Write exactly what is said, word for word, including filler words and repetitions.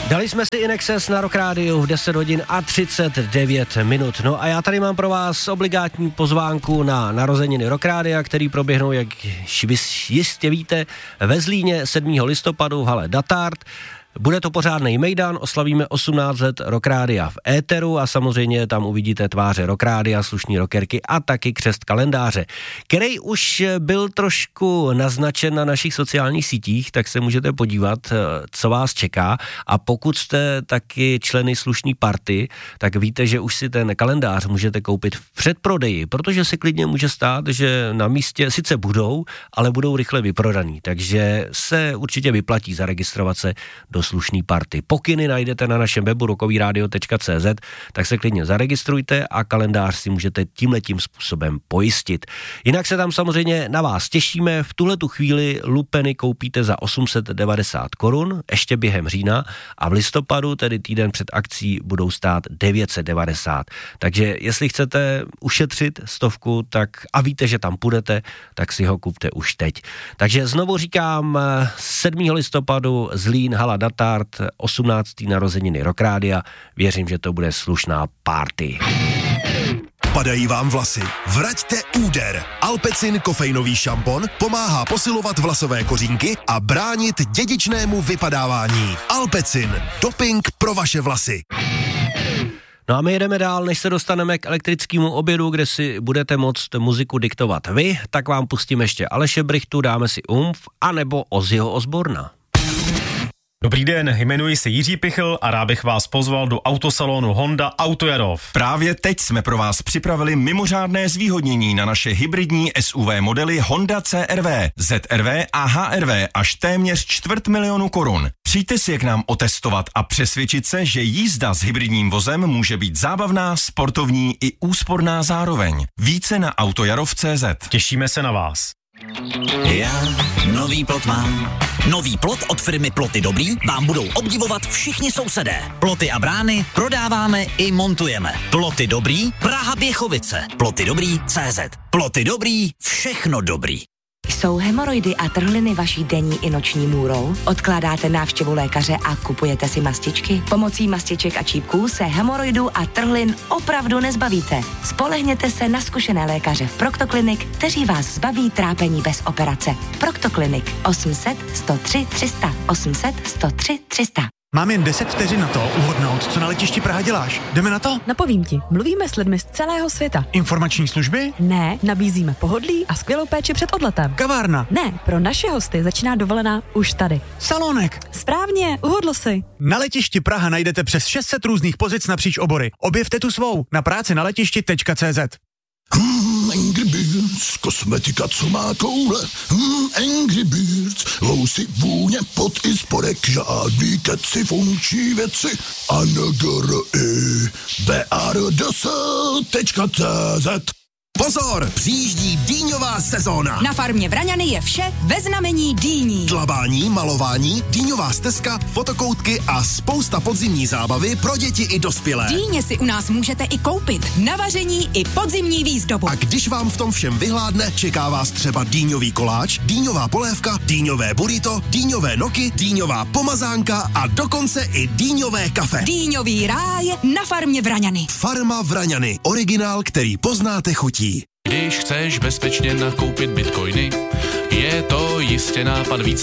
Dali jsme si InXS na Rock Rádiu v deset hodin a třicet devět minut. No a já tady mám pro vás obligátní pozvánku na narozeniny Rock Rádia, který proběhnou, jak jistě víte, ve Zlíně sedmého listopadu v hale Datard. Bude to pořádnej mejdan, oslavíme osmnáct let Rock Rádia v éteru a samozřejmě tam uvidíte tváře Rock Rádia, slušný rockerky a taky křest kalendáře, který už byl trošku naznačen na našich sociálních sítích, tak se můžete podívat, co vás čeká, a pokud jste taky členy slušný party, tak víte, že už si ten kalendář můžete koupit v předprodeji, protože se klidně může stát, že na místě sice budou, ale budou rychle vyprodaný, takže se určitě vyplatí zaregistrovat se do slušný party. Pokyny najdete na našem webu rockovyradio tečka cé zet, tak se klidně zaregistrujte a kalendář si můžete tímhletím způsobem pojistit. Jinak se tam samozřejmě na vás těšíme. V tuhletu chvíli lupeny koupíte za osm set devadesát korun, ještě během října, a v listopadu, tedy týden před akcí, budou stát devět set devadesát. Takže jestli chcete ušetřit stovku, tak a víte, že tam půjdete, tak si ho kupte už teď. Takže znovu říkám, sedmého listopadu Zlín, hala Datard, osmnácté narozeniny Rock Rádia. Věřím, že to bude slušná party. Padají vám vlasy? Vraťte úder. Alpecin kofeinový šampon pomáhá posilovat vlasové kořínky a bránit dědičnému vypadávání. Alpecin. Doping pro vaše vlasy. No a my jedeme dál, než se dostaneme k elektrickému obědu, kde si budete moct muziku diktovat vy, tak vám pustíme ještě Aleše Brychtu, dáme si Umf, anebo Ozzyho Osborna. Dobrý den, jmenuji se Jiří Pichl a rád bych vás pozval do autosalonu Honda Autojarov. Právě teď jsme pro vás připravili mimořádné zvýhodnění na naše hybridní S U V modely Honda C R V, Z R V a H R V až téměř čtvrt milionu korun. Přijďte si je k nám otestovat a přesvědčit se, že jízda s hybridním vozem může být zábavná, sportovní i úsporná zároveň. Více na autojarov tečka cé zet. Těšíme se na vás. Já nový plot mám. Nový plot od firmy Ploty Dobrý vám budou obdivovat všichni sousedé. Ploty a brány prodáváme i montujeme. Ploty Dobrý, Praha Běchovice. Ploty Dobrý tečka cé zet. Ploty Dobrý, všechno dobrý. Jsou hemoroidy a trhliny vaší denní i noční můrou? Odkládáte návštěvu lékaře a kupujete si mastičky? Pomocí mastiček a čípků se hemoroidů a trhlin opravdu nezbavíte. Spolehněte se na zkušené lékaře v Proctoclinic, kteří vás zbaví trápení bez operace. Proctoclinic osm set, sto tři, tři sta, osm set, sto tři, tři sta. Mám jen deset vteřin na to uhodnout, co na letišti Praha děláš. Jdeme na to? Napovím ti, mluvíme s lidmi z celého světa. Informační služby? Ne, nabízíme pohodlí a skvělou péči před odletem. Kavárna? Ne, pro naše hosty začíná dovolená už tady. Salonek? Správně, uhodl si. Na letišti Praha najdete přes šest set různých pozic napříč obory. Objevte tu svou na práci na letišti tečka cé zet. Hmm, Angry Birds, kosmetika, co má koule. Hmm, Angry Birds, lousy, vůně, pot i spodek, žádný keci, funkční věci. A N G R I B R D S tečka cé zet. Pozor, přijíždí dýňová sezóna. Na farmě Vraňany je vše ve znamení dýní. Dlabání, malování, dýňová stezka, fotokoutky a spousta podzimní zábavy pro děti i dospělé. Dýně si u nás můžete i koupit. Na vaření i podzimní výzdobu. A když vám v tom všem vyhládne, čeká vás třeba dýňový koláč, dýňová polévka, dýňové burrito, dýňové noky, dýňová pomazánka a dokonce i dýňové kafe. Dýňový ráj na farmě Vraňany. Farma Vraňany, originál, který poznáte chutí. Když chceš bezpečně nakoupit bitcoiny, je to jistě nápad víc